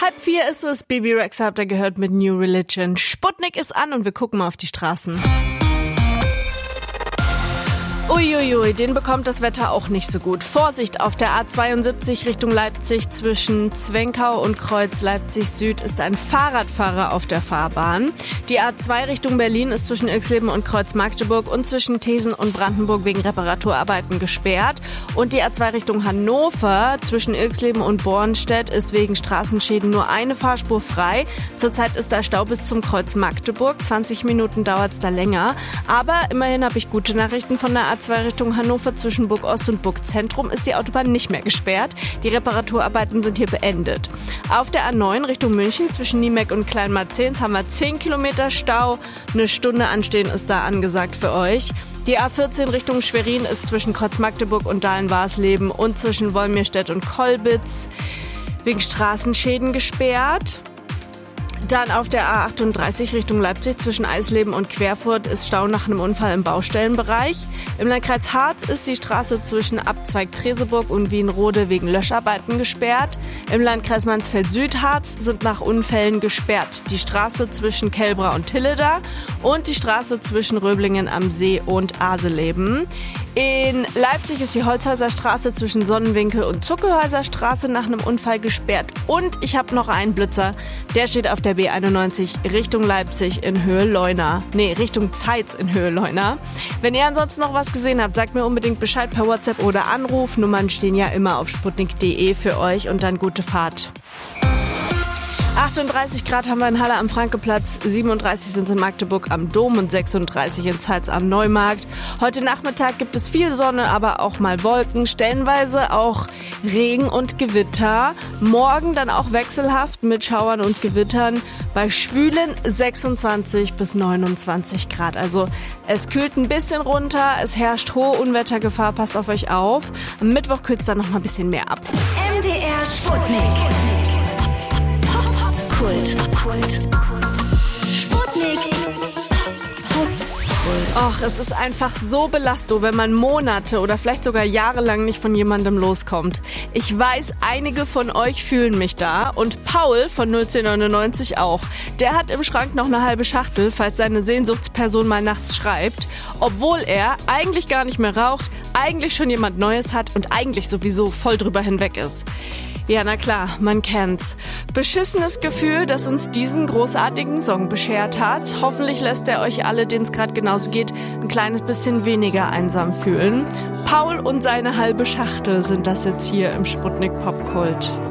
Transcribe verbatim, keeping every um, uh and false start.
Halb vier ist es, Bebe Rexha habt ihr gehört mit New Religion. Sputnik ist an und wir gucken mal auf die Straßen. Uiuiui, den bekommt das Wetter auch nicht so gut. Vorsicht, auf der A zweiundsiebzig Richtung Leipzig zwischen Zwenkau und Kreuz Leipzig Süd ist ein Fahrradfahrer auf der Fahrbahn. Die A zwei Richtung Berlin ist zwischen Ilksleben und Kreuz Magdeburg und zwischen Thesen und Brandenburg wegen Reparaturarbeiten gesperrt. Und die A zwei Richtung Hannover zwischen Ilksleben und Bornstedt ist wegen Straßenschäden nur eine Fahrspur frei. Zurzeit ist da Stau bis zum Kreuz Magdeburg. zwanzig Minuten dauert es da länger. Aber immerhin habe ich gute Nachrichten von der A zwei Richtung Hannover zwischen Burg Ost und Burg Zentrum ist die Autobahn nicht mehr gesperrt. Die Reparaturarbeiten sind hier beendet. Auf der A neun Richtung München zwischen Niemeck und Kleinmarzens haben wir zehn Kilometer Stau. Eine Stunde Anstehen ist da angesagt für euch. Die A vierzehn Richtung Schwerin ist zwischen Kreuz Magdeburg und Dahlen-Warsleben und zwischen Wolmirstedt und Kolbitz wegen Straßenschäden gesperrt. Dann auf der A achtunddreißig Richtung Leipzig zwischen Eisleben und Querfurt ist Stau nach einem Unfall im Baustellenbereich. Im Landkreis Harz ist die Straße zwischen Abzweig Treseburg und Wienrode wegen Löscharbeiten gesperrt. Im Landkreis Mansfeld-Südharz sind nach Unfällen gesperrt die Straße zwischen Kelbra und Tilleda und die Straße zwischen Röblingen am See und Aseleben. In Leipzig ist die Holzhäuser Straße zwischen Sonnenwinkel und Zuckelhäuser Straße nach einem Unfall gesperrt. Und ich habe noch einen Blitzer, der steht auf der B einundneunzig Richtung Leipzig in Höhe Leuna. Nee, Richtung Zeitz in Höhe Leuna. Wenn ihr ansonsten noch was gesehen habt, sagt mir unbedingt Bescheid per WhatsApp oder Anruf. Nummern stehen ja immer auf sputnik punkt de für euch und dann gute Fahrt. achtunddreißig Grad haben wir in Halle am Frankeplatz, siebenunddreißig sind es in Magdeburg am Dom und sechsunddreißig in Zeitz am Neumarkt. Heute Nachmittag gibt es viel Sonne, aber auch mal Wolken, stellenweise auch Regen und Gewitter. Morgen dann auch wechselhaft mit Schauern und Gewittern bei schwülen sechsundzwanzig bis neunundzwanzig Grad. Also es kühlt ein bisschen runter, es herrscht hohe Unwettergefahr, passt auf euch auf. Am Mittwoch kühlt es dann noch mal ein bisschen mehr ab. M D R Sputnik. Kult. Kult. Sputnik. Och, es ist einfach so belastend, wenn man Monate oder vielleicht sogar jahrelang nicht von jemandem loskommt. Ich weiß, einige von euch fühlen mich da und Paul von null zehn neunundneunzig auch. Der hat im Schrank noch eine halbe Schachtel, falls seine Sehnsuchtsperson mal nachts schreibt, obwohl er eigentlich gar nicht mehr raucht, eigentlich schon jemand Neues hat und eigentlich sowieso voll drüber hinweg ist. Ja, na klar, man kennt's. Beschissenes Gefühl, das uns diesen großartigen Song beschert hat. Hoffentlich lässt er euch alle, denen es gerade genauso geht, ein kleines bisschen weniger einsam fühlen. Paul und seine halbe Schachtel sind das jetzt hier im Sputnik Popkult.